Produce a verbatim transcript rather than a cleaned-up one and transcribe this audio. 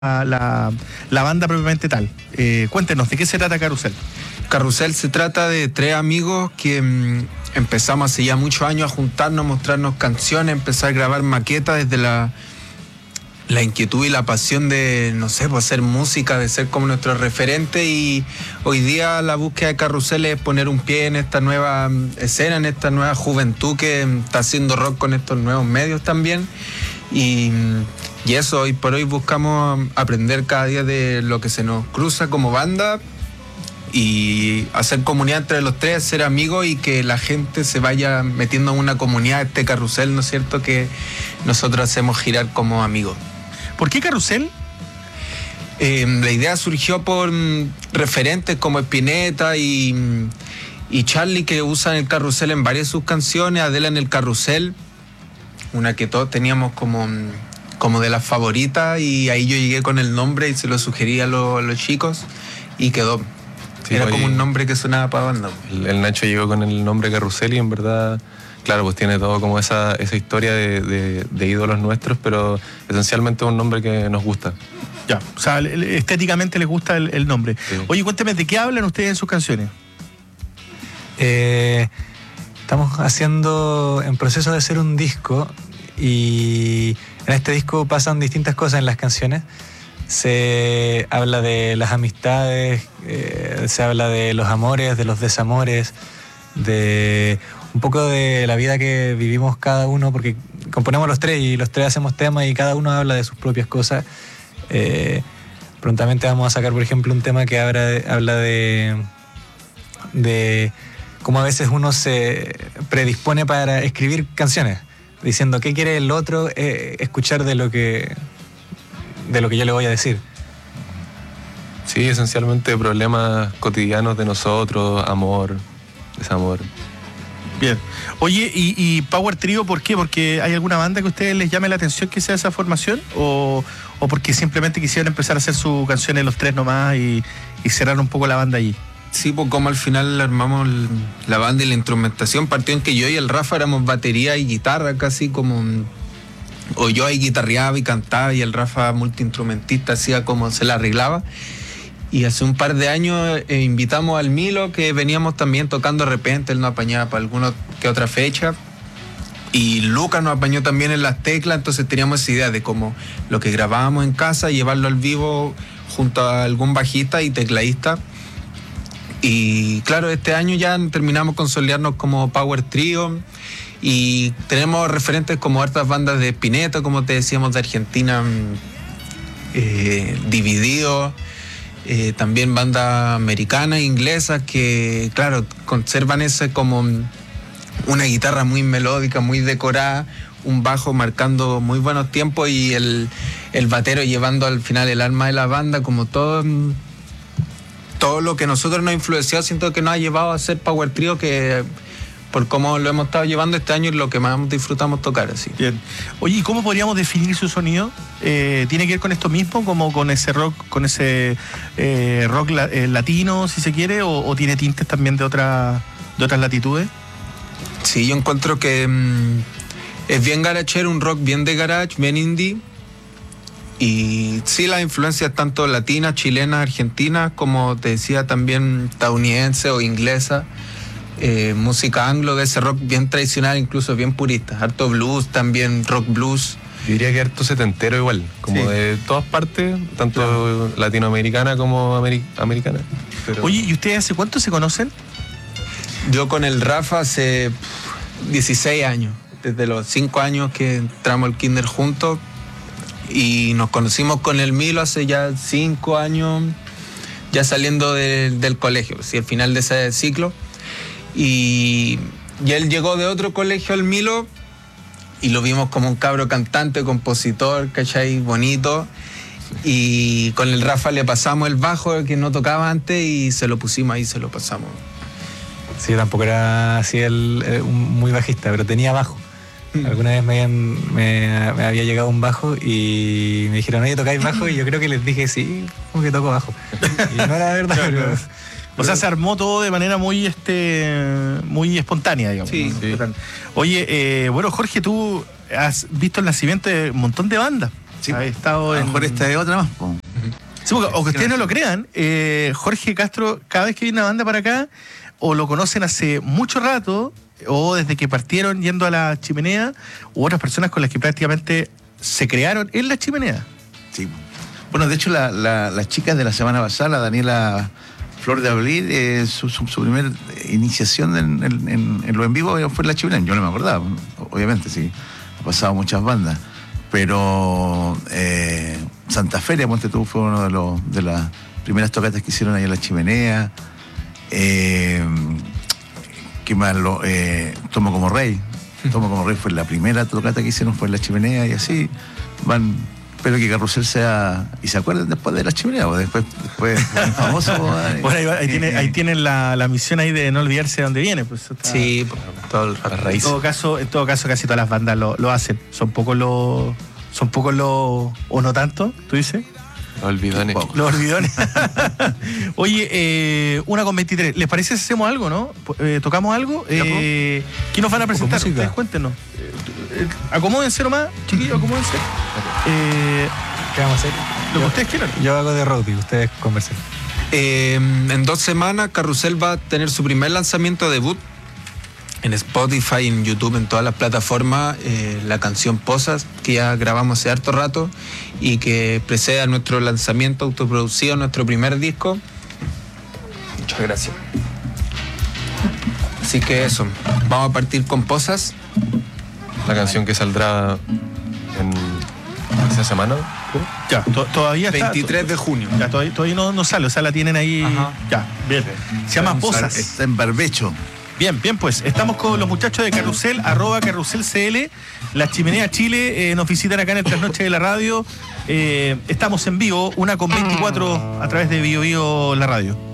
la, la banda propiamente tal. Eh, cuéntenos, ¿de qué se trata Carrusel? Carrusel se trata de tres amigos que mmm, empezamos hace ya muchos años a juntarnos, a mostrarnos canciones, empezar a grabar maquetas desde la, la inquietud y la pasión de, no sé, pues hacer música, de ser como nuestro referente, y hoy día la búsqueda de Carrusel es poner un pie en esta nueva escena, en esta nueva juventud que está haciendo rock con estos nuevos medios también. Y, y eso, hoy por hoy buscamos aprender cada día de lo que se nos cruza como banda y hacer comunidad entre los tres, ser amigos y que la gente se vaya metiendo en una comunidad, este carrusel, ¿no es cierto?, que nosotros hacemos girar como amigos. ¿Por qué Carrusel? Eh, la idea surgió por mm, referentes como Spinetta y, y Charlie, que usan el carrusel en varias de sus canciones, Adela en el carrusel, una que todos teníamos como, como de las favoritas, y ahí yo llegué con el nombre y se lo sugerí a, lo, a los chicos y quedó. Sí, era oye, como un nombre que sonaba para banda. El, el Nacho llegó con el nombre Carrusel y en verdad, claro, pues tiene todo como esa, esa historia de, de, de ídolos nuestros, pero esencialmente es un nombre que nos gusta. Ya, o sea, estéticamente les gusta el, el nombre. Sí. Oye, cuénteme, ¿de qué hablan ustedes en sus canciones? Eh, estamos haciendo, en proceso de hacer un disco, y en este disco pasan distintas cosas en las canciones. Se habla de las amistades, eh, se habla de los amores, de los desamores, de un poco de la vida que vivimos cada uno, porque componemos los tres y los tres hacemos temas y cada uno habla de sus propias cosas. Eh, prontamente vamos a sacar, por ejemplo, un tema que habla de, habla de, de cómo a veces uno se predispone para escribir canciones, diciendo qué quiere el otro eh, escuchar de lo que... de lo que yo le voy a decir. Sí, esencialmente problemas cotidianos de nosotros, amor, desamor. Bien. Oye, ¿y, y Power Trio por qué? ¿Porque hay alguna banda que a ustedes les llame la atención que sea esa formación? ¿O, o porque simplemente quisieron empezar a hacer sus canciones los tres nomás y, y cerrar un poco la banda allí? Sí, pues como al final armamos la banda y la instrumentación, partió en que yo y el Rafa éramos batería y guitarra, casi como... o yo ahí guitarreaba y cantaba y el Rafa multiinstrumentista hacía como se la arreglaba. Y hace un par de años eh, invitamos al Milo, que veníamos también tocando de repente, él nos apañaba para alguna que otra fecha, y Lucas nos apañó también en las teclas, entonces teníamos esa idea de como lo que grabábamos en casa, llevarlo al vivo junto a algún bajista y tecladista. Y claro, este año ya terminamos consolidarnos como Power Trio, y tenemos referentes como hartas bandas de Spinetta, como te decíamos, de Argentina, eh, Dividido, eh, también bandas americanas e inglesas que, claro, conservan ese como una guitarra muy melódica, muy decorada, un bajo marcando muy buenos tiempos y el, el batero llevando al final el alma de la banda, como todo... todo lo que nosotros nos influenció, siento que nos ha llevado a ser Power Trio, que... por cómo lo hemos estado llevando este año y lo que más disfrutamos tocar, así. Bien. Oye, ¿y cómo podríamos definir su sonido? Eh, ¿Tiene que ver con esto mismo, como con ese rock, con ese eh, rock la, eh, latino, si se quiere, o, o tiene tintes también de, otra, de otras latitudes? Sí, yo encuentro que mmm, es bien garachero, un rock bien de garage, bien indie. Y sí, las influencias tanto latinas, chilenas, argentinas, como te decía, también estadounidense o inglesa. Eh, música anglo, de ese rock bien tradicional, incluso bien purista, harto blues también, rock blues. Yo diría que harto setentero igual, como sí, de todas partes, tanto claro, latinoamericana como ameri- americana. Pero... Oye, ¿y ustedes hace cuánto se conocen? Yo con el Rafa hace dieciséis años, desde los cinco años que entramos al kinder juntos, y nos conocimos con el Milo hace ya cinco años, ya saliendo de, del colegio, sí, al final de ese ciclo. Y, y él llegó de otro colegio al Milo y lo vimos como un cabro cantante, compositor, ¿cachai? Bonito. Y con el Rafa le pasamos el bajo que no tocaba antes y se lo pusimos ahí, se lo pasamos. Sí, tampoco era así el, el, un muy bajista, pero tenía bajo. Alguna vez me, habían, me, me había llegado un bajo y me dijeron, oye, ¿tocáis bajo? Y yo creo que les dije, sí, como que toco bajo. Y no era verdad, pero... O sea, se armó todo de manera muy este muy espontánea, digamos. Sí, ¿no? Sí. Oye, eh, bueno, Jorge, tú has visto el nacimiento de un montón de bandas. Sí. Ha estado A lo en... mejor esta es otra más. po. Sí, porque, aunque ustedes no lo crean, eh, Jorge Castro, cada vez que viene una banda para acá, o lo conocen hace mucho rato, o desde que partieron yendo a la Chimenea, u otras personas con las que prácticamente se crearon en la Chimenea. Sí. Bueno, de hecho, la- la- las chicas de la semana pasada, la Daniela Flor de Abril, eh, su, su, su primer iniciación en, en, en- en lo en vivo fue en la Chimenea. Yo no me acordaba, obviamente, sí. Ha pasado muchas bandas. Pero eh, Santa Feria, ponte tú, fue uno de, los, de las primeras tocatas que hicieron ahí en la Chimenea. Eh, ¿Qué más? Lo, eh, Tomo como Rey. Tomo como Rey fue la primera tocata que hicieron, fue en la Chimenea, y así van. Espero que Carrusel sea. Y se acuerden después de la Chimenea, o después, después famoso. Bueno, ahí, va- ahí, tiene, eh, ahí tienen la, la misión ahí de no olvidarse de dónde viene. Pues, está- Sí, todo el Las En raíces. todo caso, en todo caso, casi todas las bandas lo, lo hacen. Son pocos los. Son pocos los. O no tanto, ¿tú dices? Los olvidones. Poco. Los olvidones. Oye, eh, una con veintitrés. ¿Les parece si hacemos algo, no? Eh, ¿Tocamos algo? Eh, ¿Qué nos van a presentar? música. Ustedes cuéntenos. Eh, eh, acomódense nomás, chiquillos, acomódense. Eh, ¿Qué vamos a hacer? lo que Yo- ustedes quieran. Yo hago de roadie, ustedes conversen. Eh, en dos semanas Carrusel va a tener su primer lanzamiento debut en Spotify, en YouTube, en todas las plataformas. Eh, la canción Posas, que ya grabamos hace harto rato y que precede a nuestro lanzamiento autoproducido, nuestro primer disco. Muchas gracias. Así que eso, vamos a partir con Posas. La canción que saldrá en esa semana, creo. Ya, to- todavía está. veintitrés de junio. Ya, todavía, todavía no, no sale, o sea, la tienen ahí. Ajá. Ya, bien. Se llama Posas. Está en barbecho. Bien, bien, pues estamos con los muchachos de Carrusel, arroba Carrusel C L, la Chimenea Chile, eh, nos visitan acá en el Trasnoche de la Radio. Eh, estamos en vivo, una con veinticuatro a través de Bio Bio la radio.